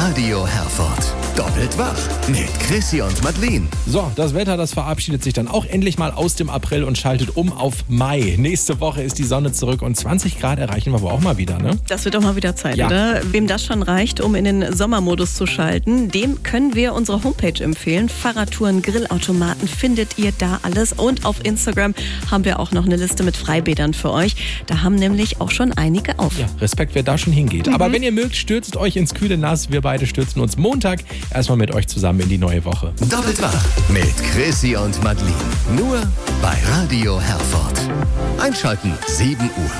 Radio Herford. Doppelt wach mit Chrissy und Madeleine. So, das Wetter, das verabschiedet sich dann auch endlich mal aus dem April und schaltet um auf Mai. Nächste Woche ist die Sonne zurück und 20 Grad erreichen wir wohl auch mal wieder, ne? Das wird doch mal wieder Zeit, Ja. oder? Wem das schon reicht, um in den Sommermodus zu schalten, dem können wir unsere Homepage empfehlen. Fahrradtouren, Grillautomaten findet ihr da alles. Und auf Instagram haben wir auch noch eine Liste mit Freibädern für euch. Da haben nämlich auch schon einige auf. Ja, Respekt, wer da schon hingeht. Aber wenn ihr mögt, stürzt euch ins kühle Nass. Wir beide stürzen uns Montag erstmal mit euch zusammen in die neue Woche. Doppelt wach mit Chrissy und Madeleine. Nur bei Radio Herford. Einschalten 7 Uhr.